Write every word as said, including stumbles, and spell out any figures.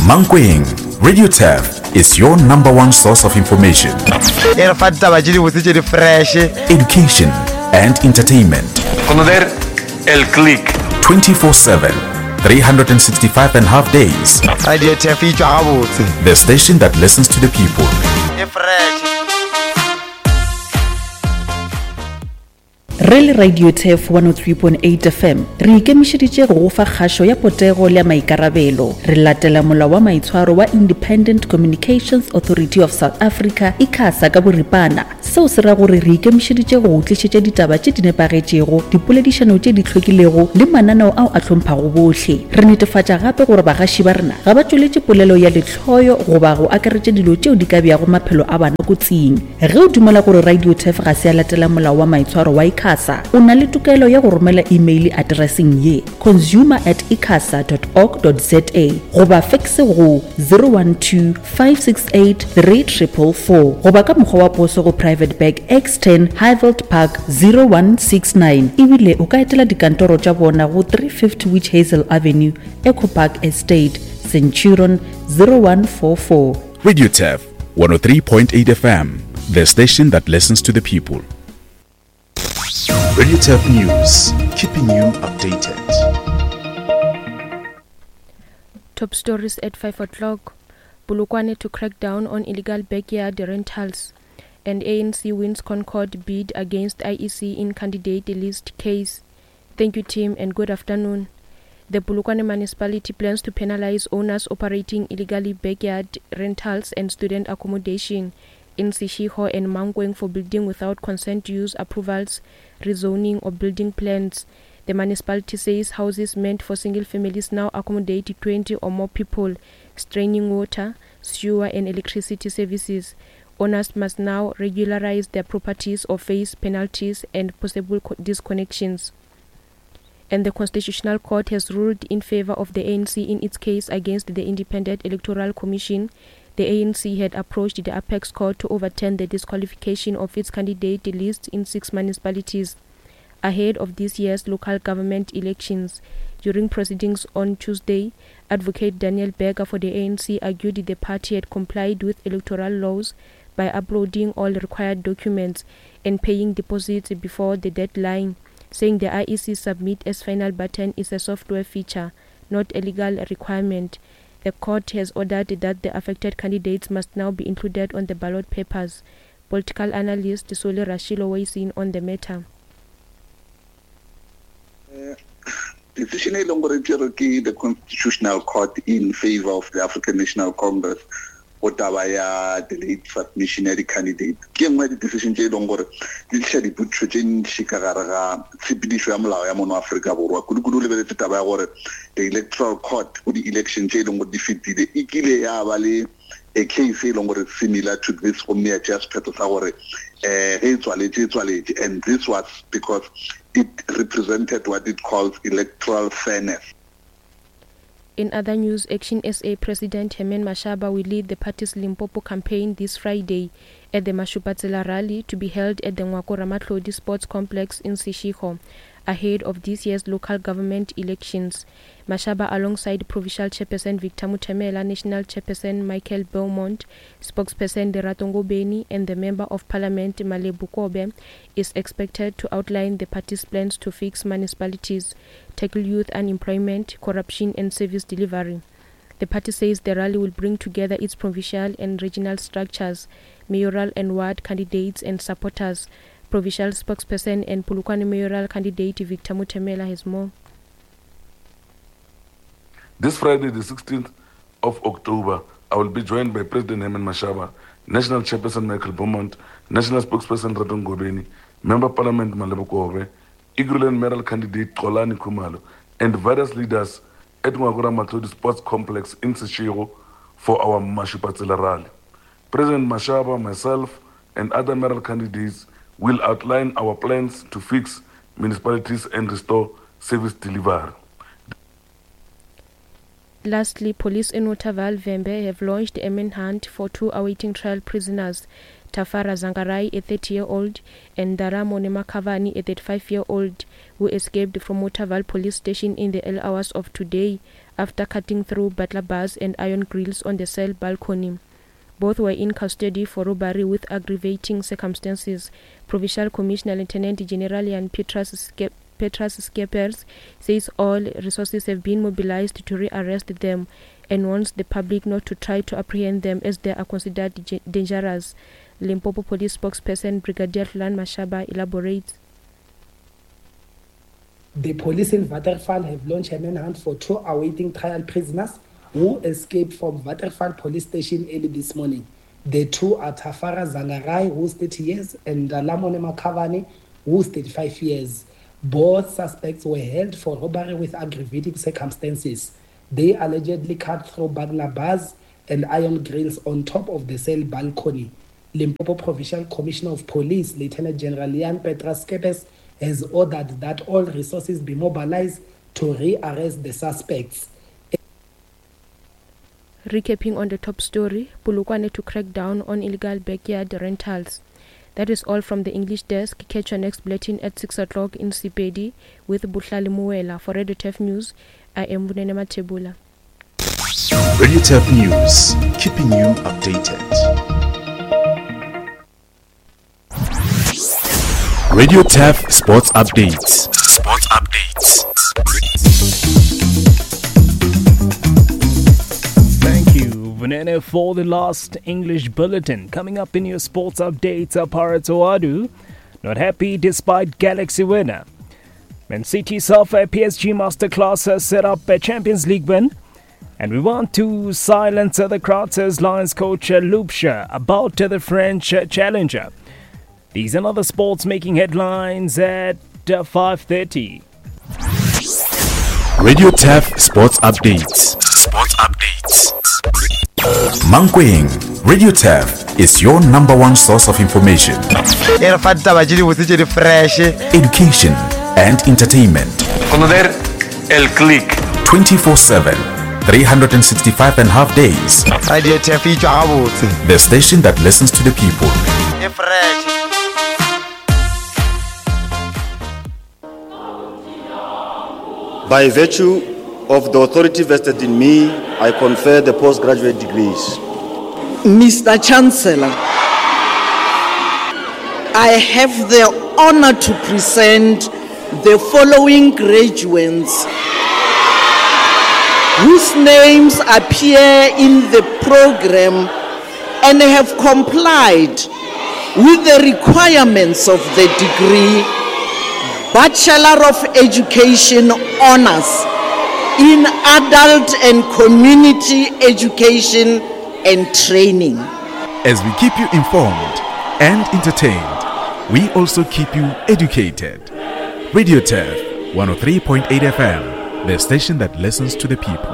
Mankweng, Radio Turf is your number one source of information, education and entertainment. Conocer el click. twenty-four seven, three hundred sixty-five and a half days. Radio Turf, the station that listens to the people. Rele Radio Turf one oh three point eight F M re ikemišeditše go fa kgašo ya potego le maikarabelo. Re latela molao wa maitshwaro wa Independent Communications Authority of South Africa ICASA ka boripana. Seo se ra gore re ikemišeditše go tlišetša ditaba tše di nepagetšego, dipoledišano tše di hlwekilego le mananeo ao a hlomphang bohle. Re netefatša gape gore bagaši ba rena ga ba tšweletše polelo ya lehloyo goba go akaretša dilo tšeo di ka bjago maphelo a bana kotsing. Ge o dumela gore Radio Turf ga se a latela molao wa maitshwaro wa ICASA, o na le tokelo ya go romela email addressing ye consumer at icasa dot org dot za goba faxe go zero one two five six eight three four four four goba ka mokgwa wa poso go Private Bag X ten Highveld Park zero one six nine. Ebile o ka etela dikantoro tša bona go three fifty Witch Hazel Avenue, Echo Park Estate, Centurion zero one four four. Radio Turf one oh three point eight F M, the station that listens to the people. Radio Turf News, keeping you updated. Top stories at five o'clock. Bulukwane to crack down on illegal backyard rentals. And A N C wins Concord bid against I E C in candidate list case. Thank you, team, and good afternoon. The Bulukwane municipality plans to penalize owners operating illegally backyard rentals and student accommodation in Seshego and Mankweng for building without consent use approvals, rezoning or building plans. The municipality says houses meant for single families now accommodate twenty or more people, straining water, sewer and electricity services. Owners must now regularize their properties or face penalties and possible co- disconnections. And the Constitutional Court has ruled in favor of the A N C in its case against the Independent Electoral Commission. The A N C had approached the Apex Court to overturn the disqualification of its candidate list in six municipalities ahead of this year's local government elections. During proceedings on Tuesday, Advocate Daniel Berger for the A N C argued the party had complied with electoral laws by uploading all required documents and paying deposits before the deadline, saying the I E C submit as final button is a software feature, not a legal requirement. The court has ordered that the affected candidates must now be included on the ballot papers. Political analyst Sole Rashilo weighs in on the matter. Uh, decision the Constitutional Court in favor of the African National Congress Otawaya delayed missionary candidate. Ke ngwe di decision tse long gore di tshia di butšo tse ntši ka gare ga tshepedišo ya molao ya mono Afrika Borwa. Kudu-kudu lebeletse taba ya gore the electoral court go di election tse long gore di fetile e kile ya ba le a case e long gore similar to this go me just phetho sa gore eh e tswaletse e tswaletse, and this was because it represented what it calls electoral fairness. In other news, Action S A President Herman Mashaba will lead the party's Limpopo campaign this Friday at the Mashupatsela rally to be held at the Ngwako Ramatlhodi Sports Complex in Seshego ahead of this year's local government elections. Mashaba, alongside Provincial Chairperson Victor Mutemela, National Chairperson Michael Beaumont, Spokesperson Lerato Ngobeni, and the Member of Parliament Malebu Kobe, is expected to outline the party's plans to fix municipalities, tackle youth unemployment, corruption, and service delivery. The party says the rally will bring together its provincial and regional structures, mayoral and ward candidates and supporters. Provincial spokesperson and Polokwane mayoral candidate Victor Mutemela has more. This Friday, the sixteenth of October, I will be joined by President Herman Mashaba, National Chairperson Michael Beaumont, National Spokesperson Lerato Ngobeni, Member of Parliament Malebu Kobe, Igruland mayoral candidate Xolani Khumalo, and various leaders at Ngwako Ramatlhodi Sports Complex in Seshego for our Mashupatsela rally. President Mashaba, myself, and other mayoral candidates will outline our plans to fix municipalities and restore service delivery. Lastly, police in Otaval, Vembe have launched a manhunt for two awaiting trial prisoners Tafara Zangarai, a thirty-year-old, and Daramone Makavani, a thirty-five-year-old, who escaped from Motherwell police station in the early hours of today after cutting through butler bars and iron grills on the cell balcony. Both were in custody for robbery with aggravating circumstances. Provincial Commissioner Lieutenant General Jan Petras Skep- Petras Skepers says all resources have been mobilized to rearrest them and warns the public not to try to apprehend them as they are considered d- dangerous. Limpopo Police spokesperson Brigadier Hlan Mashaba elaborates. The police in Waterval have launched a manhunt for two awaiting trial prisoners who escaped from Waterval police station early this morning. The two are Tafara Zangarai, who's thirty years, and Dalamone Makavani, who's thirty-five years. Both suspects were held for robbery with aggravating circumstances. They allegedly cut through burglar bars and iron grills on top of the cell balcony. Limpopo Provincial Commissioner of Police, Lieutenant General Jan Petras Skepes, has ordered that all resources be mobilized to rearrest the suspects. Recapping on the top story, Polokwane to crack down on illegal backyard rentals. That is all from the English desk. Catch your next bulletin at six o'clock in Sipedi with Buhlali Muela. For Radio T E F News, I am Vunene Matebula. Radio T E F News, keeping you updated. Radio T E F Sports Updates. Sports Updates. Thank you, Vunene, for the last English bulletin. Coming up in your sports updates, Aparatoadu not happy despite Galaxy winner. Man City suffer P S G masterclass has set up a Champions League win. And we want to silence the crowd, says Lions coach Lupsha about the French challenger. These and other sports making headlines at five thirty. Radio T E F Sports Updates. Sports Updates. Mankweng, Radio T E F is your number one source of information, education and entertainment. Conocer el click. twenty-four seven, three hundred sixty-five and a half days. Radio T E F The station that listens to the people. By virtue of the authority vested in me, I confer the postgraduate degrees. Mister Chancellor, I have the honor to present the following graduates whose names appear in the program and have complied with the requirements of the degree Bachelor of Education Honors in Adult and Community Education and Training. As we keep you informed and entertained, we also keep you educated. Radio T E F one oh three point eight F M, the station that listens to the people.